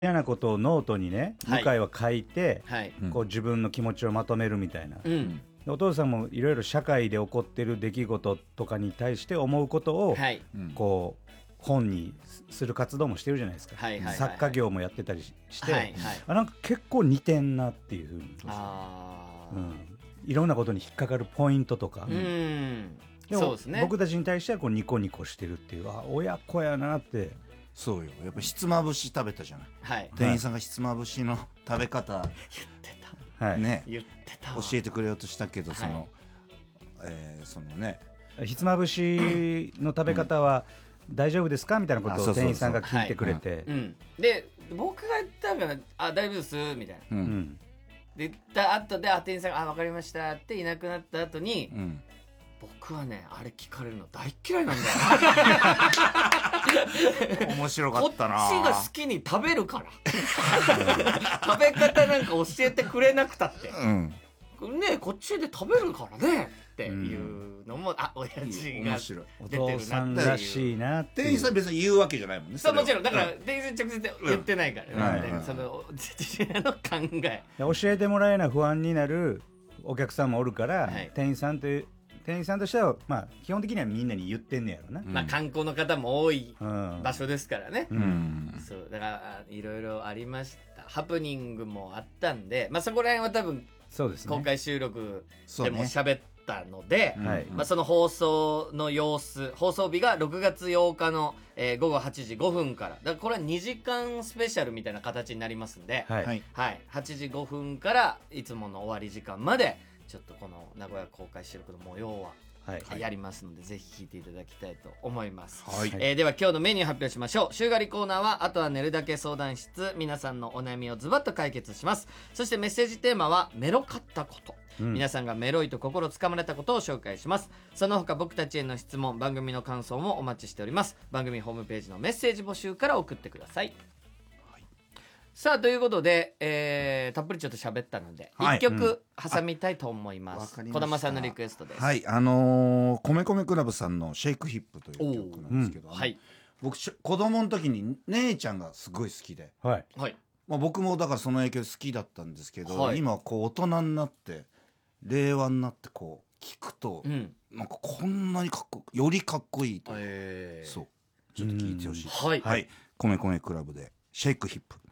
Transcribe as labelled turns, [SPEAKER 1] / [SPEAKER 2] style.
[SPEAKER 1] 嫌なことをノートにね、
[SPEAKER 2] はい
[SPEAKER 1] 向井は書いて、
[SPEAKER 2] はい
[SPEAKER 1] こう自分の気持ちをまとめるみたいな、
[SPEAKER 2] うん
[SPEAKER 1] でお父さんもいろいろ社会で起こってる出来事とかに対して思うことを、
[SPEAKER 2] はい
[SPEAKER 1] こう本にする活動もしてるじゃないですか、
[SPEAKER 2] はいはいはいはい
[SPEAKER 1] 作家業もやってたりして、
[SPEAKER 2] はいはい
[SPEAKER 1] なんか結構似てんなっていうふうに、
[SPEAKER 2] あ
[SPEAKER 1] いろんなことに引っかかるポイントとか、でも
[SPEAKER 2] そうですね。
[SPEAKER 1] 僕たちに対してはこうニコニコしてるっていう、親子やなって。
[SPEAKER 3] そうよ、やっぱひつまぶし食べたじゃない、
[SPEAKER 2] はい
[SPEAKER 3] 店員さんがひつまぶしの食べ方
[SPEAKER 2] 言ってた
[SPEAKER 1] はい、
[SPEAKER 3] ね
[SPEAKER 2] 言ってたわ
[SPEAKER 3] 教えてくれようとしたけど、
[SPEAKER 2] はい
[SPEAKER 3] そのね
[SPEAKER 1] ひつまぶしの食べ方は大丈夫ですかみたいなことを
[SPEAKER 3] あそうそうそう
[SPEAKER 1] 店員さんが聞いてくれて、
[SPEAKER 2] で僕が言ったから大丈夫ですみたいな
[SPEAKER 3] うん
[SPEAKER 2] で言った後で店員さんが分かりましたっていなくなった後に、
[SPEAKER 3] うん
[SPEAKER 2] 僕はねあれ聞かれるの大嫌いなんだよ
[SPEAKER 3] 面白か
[SPEAKER 2] こっち
[SPEAKER 3] ったな
[SPEAKER 2] が好きに食べるから食べ方なんか教えてくれなくたって
[SPEAKER 3] うん
[SPEAKER 2] ねこっちで食べるからねっていうのも、親父が
[SPEAKER 3] 面白い
[SPEAKER 1] お
[SPEAKER 2] 出てるな
[SPEAKER 1] 父さん
[SPEAKER 2] っていう
[SPEAKER 1] らしいなっていう。
[SPEAKER 3] 店員さん別に言うわけじゃないもんね
[SPEAKER 2] そうもちろんだから
[SPEAKER 3] うん
[SPEAKER 2] 店員さん直接言ってないから、
[SPEAKER 3] うん
[SPEAKER 2] ねその父親の考え
[SPEAKER 1] で教えてもらえない不安になるお客さんもおるから、
[SPEAKER 2] はい
[SPEAKER 1] 店員さんとしては、基本的にはみんなに言ってんねやろな、
[SPEAKER 2] まあ観光の方も多い
[SPEAKER 1] うん
[SPEAKER 2] 場所ですからね、
[SPEAKER 3] うん
[SPEAKER 2] そうだからいろいろありましたハプニングもあったんで、そこら辺は多分
[SPEAKER 1] そうですね。
[SPEAKER 2] 公開収録で
[SPEAKER 3] そうね
[SPEAKER 2] も喋ったので、
[SPEAKER 1] はい
[SPEAKER 2] その放送の様子放送日が6月8日の、午後8時5分からだからこれは2時間スペシャルみたいな形になりますんで、
[SPEAKER 1] はい、
[SPEAKER 3] はい
[SPEAKER 2] はい、8時5分からいつもの終わり時間までちょっとこの名古屋公開収録の模様は
[SPEAKER 1] はい
[SPEAKER 2] やりますので、ぜひ聞いていただきたいと思います、
[SPEAKER 3] はい
[SPEAKER 2] では今日のメニュー発表しましょう。週替わりコーナーはあとは寝るだけ相談室、皆さんのお悩みをズバッと解決します。そしてメッセージテーマはメロかったこと、皆さんがメロいと心つかまれたことを紹介します。その他僕たちへの質問、番組の感想もお待ちしております。番組ホームページのメッセージ募集から送ってください。さあということで、たっぷりちょっと喋ったので、
[SPEAKER 3] はい
[SPEAKER 2] 1曲挟みたいと思いま
[SPEAKER 3] わ
[SPEAKER 2] す。
[SPEAKER 3] かりました
[SPEAKER 2] 児玉さんのリクエストです。
[SPEAKER 3] はい米米クラブさんのシェイクヒップという曲なんですけど、
[SPEAKER 2] はい
[SPEAKER 3] 僕子供の時に姉ちゃんがすごい好きで、
[SPEAKER 1] はい
[SPEAKER 2] はい
[SPEAKER 3] 僕もだからその影響好きだったんですけど、
[SPEAKER 2] はい
[SPEAKER 3] 今こう大人になって令和になってこう聞くと、なんかこんなによりかっこいいという、そうちょっと聞いてほしいです、
[SPEAKER 2] はい
[SPEAKER 3] はい米米クラブでシェイクヒップ。